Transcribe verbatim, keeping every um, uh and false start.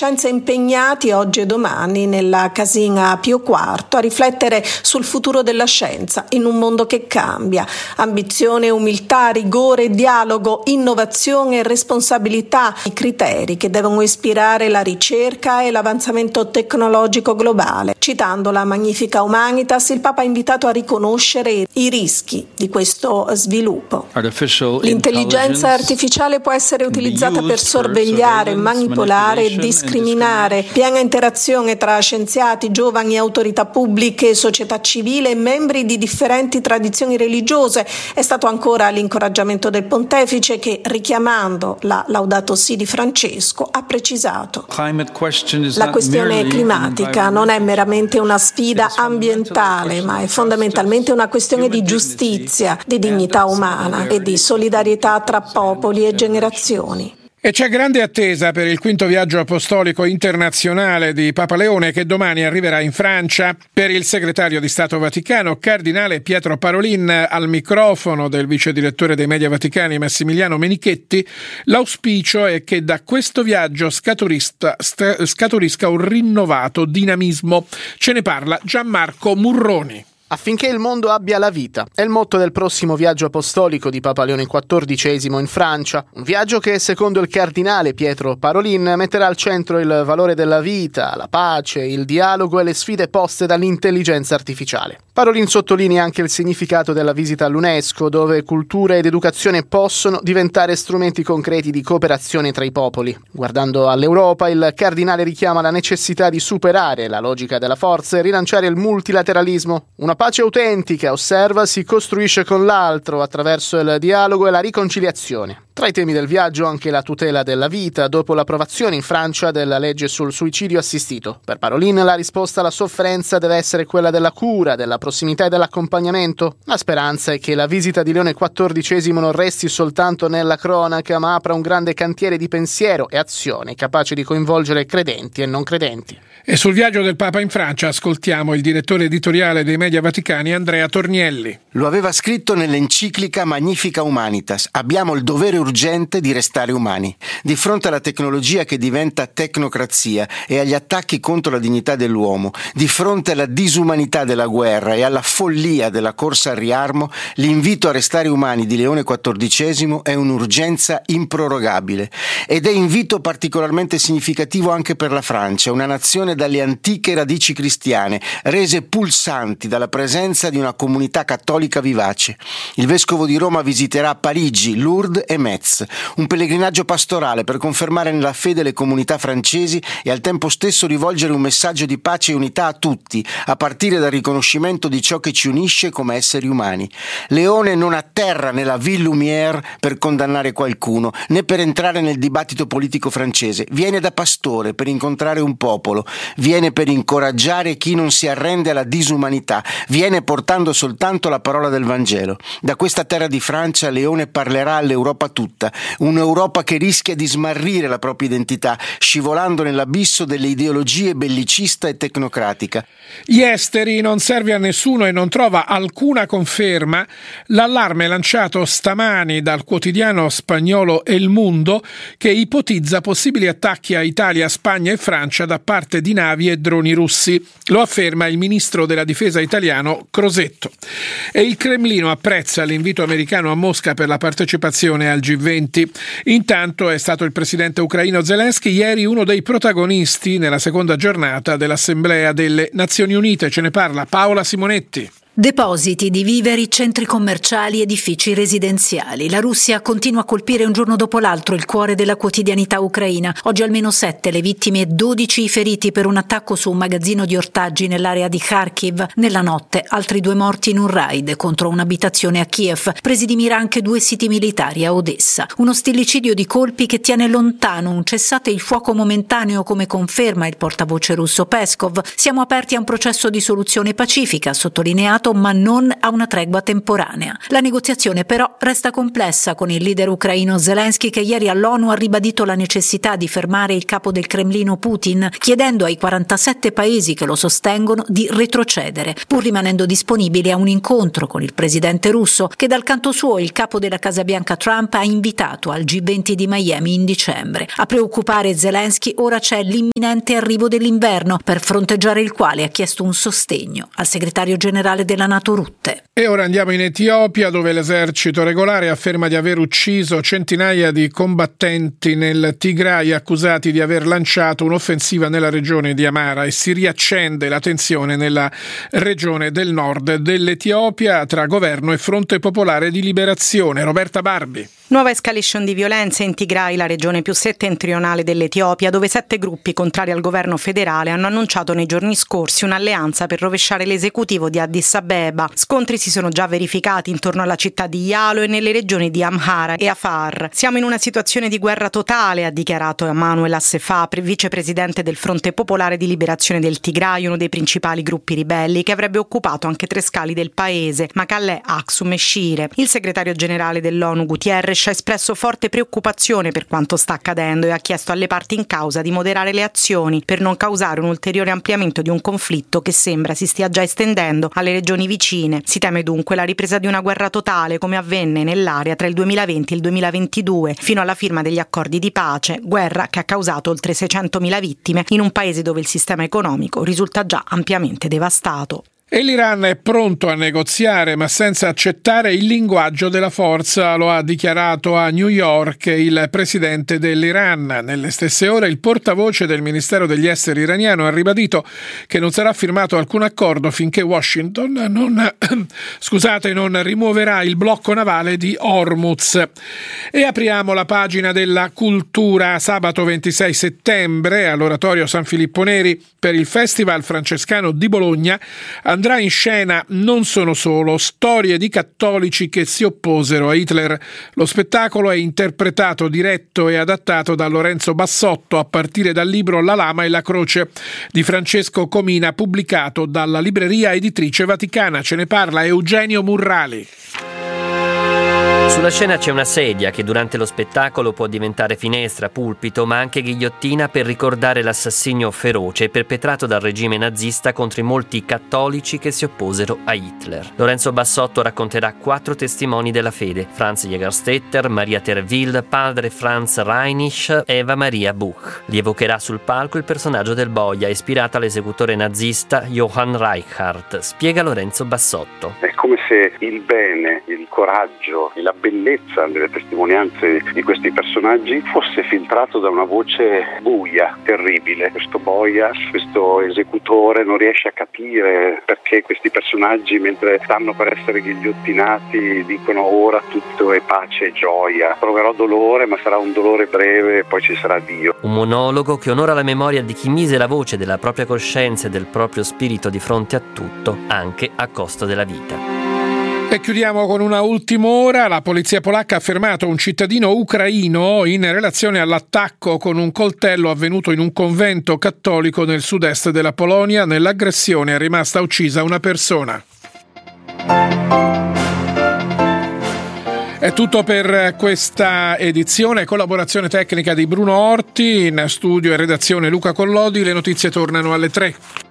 scienza impegnati oggi e domani nella casina Pio quarto a riflettere sul futuro della scienza in un mondo che cambia. Ambizione, umiltà, rigore, dialogo, innovazione e responsabilità, i criteri che devono ispirare la ricerca e l'avanzamento tecnologico globale. Citando la Magnifica Humanitas, il Papa ha invitato a riconoscere i rischi di questo sviluppo. L'intelligenza artificiale può essere utilizzata per sorvegliare, manipolare e discriminare. Piena interazione tra scienziati, giovani, autorità pubbliche, società civile e membri di differenti tradizioni religiose. È stato ancora l'incoraggiamento del Pontefice che, richiamando la Laudato Si di Francesco, ha precisato: la questione climatica non è meramente una sfida ambientale, ma è fondamentalmente una questione di giustizia, di dignità umana e di solidarietà tra popoli e generazioni. E c'è grande attesa per il quinto viaggio apostolico internazionale di Papa Leone, che domani arriverà in Francia. Per il segretario di Stato Vaticano, Cardinale Pietro Parolin, al microfono del vice direttore dei Media Vaticani Massimiliano Menichetti, l'auspicio è che da questo viaggio scaturisca, scaturisca un rinnovato dinamismo. Ce ne parla Gianmarco Murroni. Affinché il mondo abbia la vita è il motto del prossimo viaggio apostolico di Papa Leone quattordicesimo in Francia, un viaggio che, secondo il cardinale Pietro Parolin, metterà al centro il valore della vita, la pace, il dialogo e le sfide poste dall'intelligenza artificiale. Parolin sottolinea anche il significato della visita all'UNESCO, dove cultura ed educazione possono diventare strumenti concreti di cooperazione tra i popoli. Guardando all'Europa, il cardinale richiama la necessità di superare la logica della forza e rilanciare il multilateralismo. Una pace autentica, osserva, si costruisce con l'altro attraverso il dialogo e la riconciliazione. Tra i temi del viaggio anche la tutela della vita, dopo l'approvazione in Francia della legge sul suicidio assistito. Per Parolin la risposta alla sofferenza deve essere quella della cura, della prossimità e dell'accompagnamento. La speranza è che la visita di Leone quattordicesimo non resti soltanto nella cronaca, ma apra un grande cantiere di pensiero e azione capace di coinvolgere credenti e non credenti. E sul viaggio del Papa in Francia ascoltiamo il direttore editoriale dei Media Vaticani, Andrea Tornielli. Lo aveva scritto nell'enciclica Magnifica Humanitas: abbiamo il dovere urgente di restare umani. Di fronte alla tecnologia che diventa tecnocrazia e agli attacchi contro la dignità dell'uomo, di fronte alla disumanità della guerra e alla follia della corsa al riarmo, l'invito a restare umani di Leone quattordicesimo è un'urgenza improrogabile. Ed è invito particolarmente significativo anche per la Francia, una nazione dalle antiche radici cristiane, rese pulsanti dalla presenza di una comunità cattolica vivace. Il vescovo di Roma visiterà Parigi, Lourdes e Metz, un pellegrinaggio pastorale per confermare nella fede le comunità francesi e al tempo stesso rivolgere un messaggio di pace e unità a tutti, a partire dal riconoscimento di ciò che ci unisce come esseri umani. Leone non atterra nella Ville Lumière per condannare qualcuno, né per entrare nel dibattito politico francese. Viene da pastore per incontrare un popolo, viene per incoraggiare chi non si arrende alla disumanità, viene portando soltanto la parola del Vangelo. Da questa terra di Francia Leone parlerà all'Europa tutta, un'Europa che rischia di smarrire la propria identità, scivolando nell'abisso delle ideologie bellicista e tecnocratica. Gli esteri non serve a nessuno e non trova alcuna conferma l'allarme lanciato stamani dal quotidiano spagnolo El Mundo, che ipotizza possibili attacchi a Italia, Spagna e Francia da parte di navi e droni russi. Lo afferma il ministro della difesa italiano Crosetto. E il Cremlino apprezza l'invito americano a Mosca per la partecipazione al G venti. Intanto è stato il presidente ucraino Zelensky ieri uno dei protagonisti nella seconda giornata dell'Assemblea delle Nazioni Unite. Ce ne parla Paola Simonetti. Depositi di viveri, centri commerciali, edifici residenziali. La Russia continua a colpire un giorno dopo l'altro il cuore della quotidianità ucraina. Oggi almeno sette le vittime e dodici i feriti per un attacco su un magazzino di ortaggi nell'area di Kharkiv. Nella notte altri due morti in un raid contro un'abitazione a Kiev. Presi di mira anche due siti militari a Odessa. Uno stillicidio di colpi che tiene lontano un cessate il fuoco momentaneo, come conferma il portavoce russo Peskov. Siamo aperti a un processo di soluzione pacifica, sottolineato arrivato, ma non a una tregua temporanea. La negoziazione però resta complessa, con il leader ucraino Zelensky che ieri all'ONU ha ribadito la necessità di fermare il capo del Cremlino Putin, chiedendo ai quarantasette paesi che lo sostengono di retrocedere, pur rimanendo disponibili a un incontro con il presidente russo, che dal canto suo il capo della Casa Bianca Trump ha invitato al G venti di Miami in dicembre. A preoccupare Zelensky ora c'è l'imminente arrivo dell'inverno, per fronteggiare il quale ha chiesto un sostegno al segretario generale della NATO Rutte. E ora andiamo in Etiopia, dove l'esercito regolare afferma di aver ucciso centinaia di combattenti nel Tigray accusati di aver lanciato un'offensiva nella regione di Amara, e si riaccende la tensione nella regione del nord dell'Etiopia tra governo e Fronte Popolare di Liberazione. Roberta Barbi. Nuova escalation di violenze in Tigray, la regione più settentrionale dell'Etiopia, dove sette gruppi contrari al governo federale hanno annunciato nei giorni scorsi un'alleanza per rovesciare l'esecutivo di Addis Abeba. Scontri si sono già verificati intorno alla città di Yalo e nelle regioni di Amhara e Afar. Siamo in una situazione di guerra totale, ha dichiarato Emmanuel Assefapri, vicepresidente del Fronte Popolare di Liberazione del Tigray, uno dei principali gruppi ribelli, che avrebbe occupato anche tre scali del paese, Makalle, Aksum e Shire. Il segretario generale dell'ONU Guterres ha espresso forte preoccupazione per quanto sta accadendo e ha chiesto alle parti in causa di moderare le azioni per non causare un ulteriore ampliamento di un conflitto che sembra si stia già estendendo alle regioni vicine. Si teme dunque la ripresa di una guerra totale, come avvenne nell'area tra il duemilaventi e il duemilaventidue, fino alla firma degli accordi di pace, guerra che ha causato oltre seicentomila vittime in un paese dove il sistema economico risulta già ampiamente devastato. E l'Iran è pronto a negoziare, ma senza accettare il linguaggio della forza, lo ha dichiarato a New York il presidente dell'Iran. Nelle stesse ore il portavoce del Ministero degli Esteri iraniano ha ribadito che non sarà firmato alcun accordo finché Washington non, scusate, non rimuoverà il blocco navale di Hormuz. E apriamo la pagina della cultura. Sabato ventisei settembre all'Oratorio San Filippo Neri, per il Festival Francescano di Bologna, andrà in scena Non sono solo, storie di cattolici che si opposero a Hitler. Lo spettacolo è interpretato, diretto e adattato da Lorenzo Bassotto a partire dal libro La lama e la croce di Francesco Comina, pubblicato dalla Libreria Editrice Vaticana. Ce ne parla Eugenio Murrali. Sulla scena c'è una sedia che durante lo spettacolo può diventare finestra, pulpito, ma anche ghigliottina per ricordare l'assassinio feroce perpetrato dal regime nazista contro i molti cattolici che si opposero a Hitler. Lorenzo Bassotto racconterà quattro testimoni della fede: Franz Jägerstätter, Maria Terwilde, padre Franz Reinisch, Eva Maria Buch. Li evocherà sul palco il personaggio del boia, ispirato all'esecutore nazista Johann Reichardt, spiega Lorenzo Bassotto. È come se il bene, il coraggio, la bellezza delle testimonianze di questi personaggi fosse filtrato da una voce buia, terribile. Questo boia, questo esecutore non riesce a capire perché questi personaggi, mentre stanno per essere ghigliottinati, dicono ora tutto è pace e gioia. Proverò dolore, ma sarà un dolore breve e poi ci sarà Dio. Un monologo che onora la memoria di chi mise la voce della propria coscienza e del proprio spirito di fronte a tutto, anche a costo della vita. E chiudiamo con una ultima ora. La polizia polacca ha fermato un cittadino ucraino in relazione all'attacco con un coltello avvenuto in un convento cattolico nel sud-est della Polonia. Nell'aggressione è rimasta uccisa una persona. È tutto per questa edizione, collaborazione tecnica di Bruno Orti, in studio e redazione Luca Collodi. Le notizie tornano alle tre.